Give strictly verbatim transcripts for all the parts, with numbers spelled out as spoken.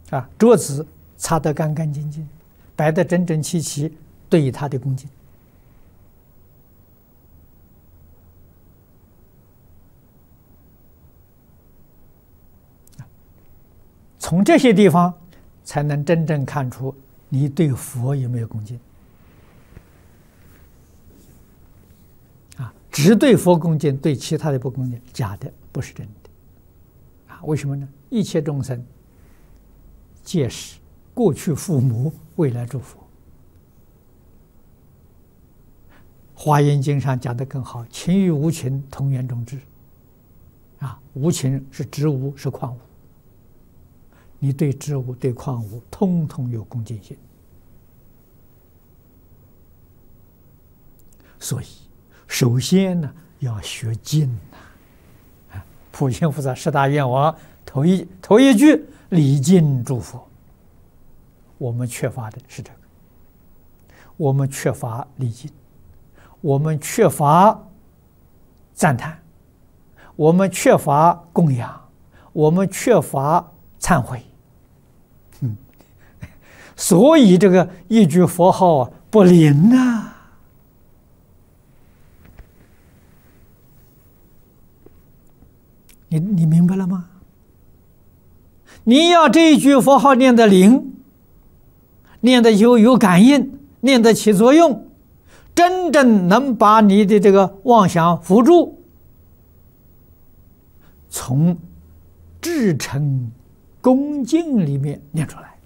啊，桌子擦得干干净净，摆得整整齐齐，对他的恭敬。从这些地方才能真正看出你对佛有没有恭敬。啊，只对佛恭敬，对其他的不恭敬，假的，不是真的。啊，为什么呢？一切众生皆是过去父母，未来诸佛。华严经上讲得更好，情与无情同源种智。啊，无情是植物，是矿物。你对植物、对矿物，通通有恭敬心。所以，首先呢，要学敬呐。啊，普贤菩萨十大愿望头一头一句礼敬诸佛。我们缺乏的是这个，我们缺乏礼敬，我们缺乏赞叹，我们缺乏供养，我们缺乏忏悔。嗯，所以这个一句佛号啊不灵啊。你你明白了吗？你要这一句佛号念得灵，念得有有感应，念得起作用，真正能把你的这个妄想扶住，从至诚恭敬里面念出来，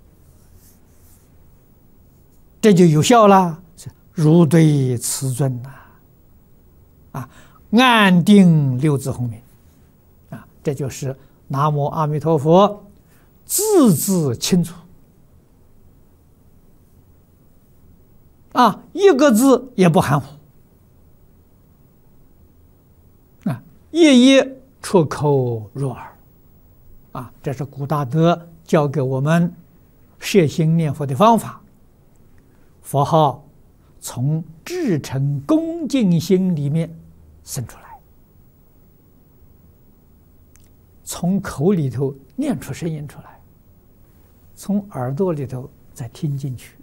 这就有效了，如对此尊呐，啊，安定六字洪名，啊，这就是南无阿弥陀佛，字字清楚，啊，一个字也不含糊，啊，一一出口入耳。啊，这是古大德教给我们摄心念佛的方法。佛号从至诚恭敬心里面生出来，从口里头念出声音出来，从耳朵里头再听进去。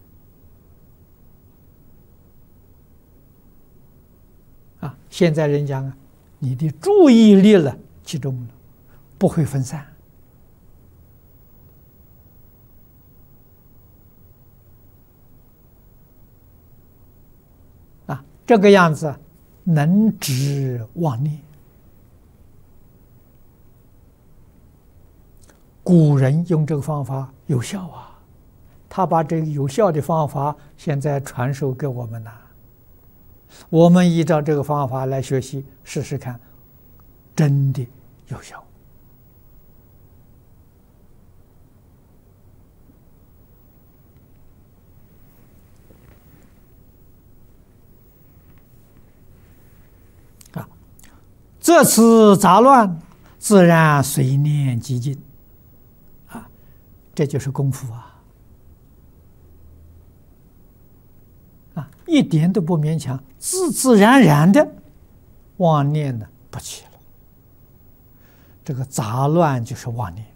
啊，现在人讲啊，你的注意力了集中了，不会分散。这个样子能止妄念。古人用这个方法有效啊，他把这个有效的方法现在传授给我们了。我们依照这个方法来学习，试试看，真的有效。这次杂乱，自然随念即尽，啊，这就是功夫啊！啊，一点都不勉强，自自然然的妄念呢不起了。这个杂乱就是妄念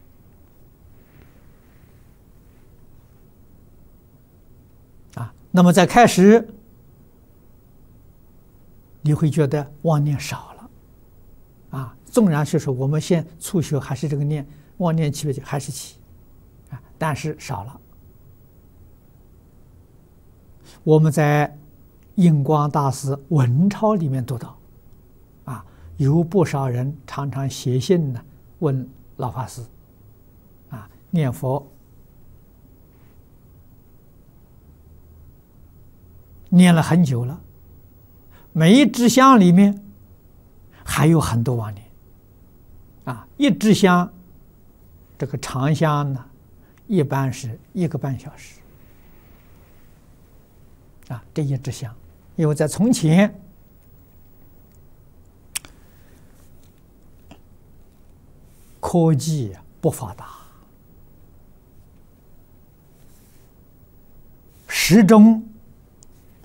啊。那么在开始，你会觉得妄念少了。啊，纵然是说我们现初学还是这个念，妄念起不起还是起，啊，但是少了。我们在印光大师文钞里面读到，啊，有不少人常常写信呢问老法师，啊，念佛念了很久了，每一支香里面还有很多妄念，啊，一支香，这个长香呢，一般是一个半小时，啊，这一支香，因为在从前，科技不发达，时钟